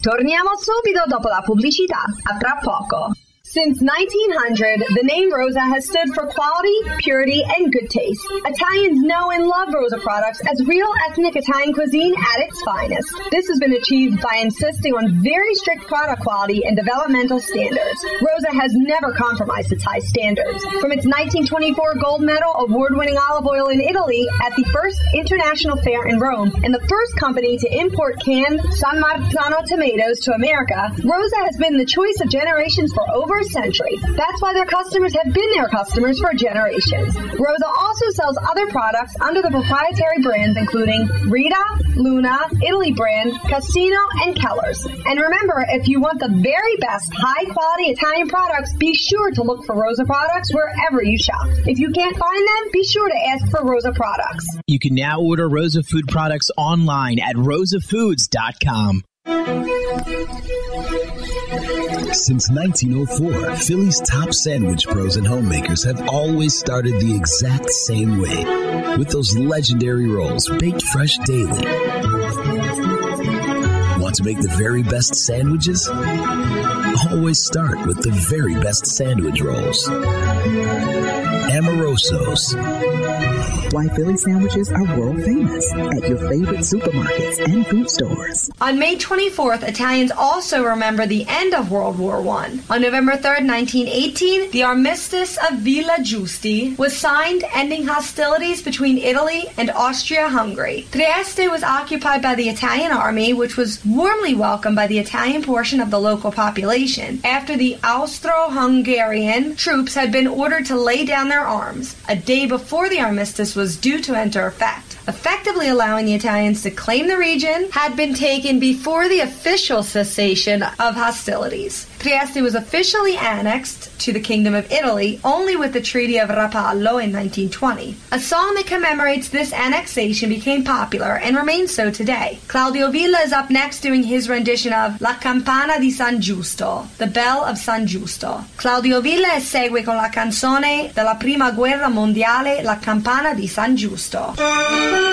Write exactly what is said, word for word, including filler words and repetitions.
Torniamo subito dopo la pubblicità. A tra poco. Since nineteen hundred, the name Rosa has stood for quality, purity, and good taste. Italians know and love Rosa products as real ethnic Italian cuisine at its finest. This has been achieved by insisting on very strict product quality and developmental standards. Rosa has never compromised its high standards. From its nineteen twenty-four gold medal award-winning olive oil in Italy at the first international fair in Rome and the first company to import canned San Marzano tomatoes to America, Rosa has been the choice of generations for over a century. That's why their customers have been their customers for generations. Rosa also sells other products under the proprietary brands including Rita, Luna, Italy brand, Casino, and Keller's. And remember, if you want the very best high-quality Italian products, be sure to look for Rosa products wherever you shop. If you can't find them, be sure to ask for Rosa products. You can now order Rosa food products online at rosa foods dot com. Since nineteen oh four, Philly's top sandwich pros and homemakers have always started the exact same way, with those legendary rolls baked fresh daily. Want to make the very best sandwiches? Always start with the very best sandwich rolls. Amoroso's. Why Philly sandwiches are world famous at your favorite supermarkets and food stores. On May twenty-fourth, Italians also remember the end of World War One. On November third, nineteen eighteen, the Armistice of Villa Giusti was signed, ending hostilities between Italy and Austria-Hungary. Trieste was occupied by the Italian army, which was warmly welcomed by the Italian portion of the local population after the Austro-Hungarian troops had been ordered to lay down their arms a day before the armistice was due to enter effect. Effectively allowing the Italians to claim the region had been taken before the official cessation of hostilities. Trieste was officially annexed to the Kingdom of Italy only with the Treaty of Rapallo in nineteen twenty. A song that commemorates this annexation became popular and remains so today. Claudio Villa is up next doing his rendition of La Campana di San Giusto, the Bell of San Giusto. Claudio Villa segue con la canzone della Prima Guerra Mondiale La Campana di San Giusto.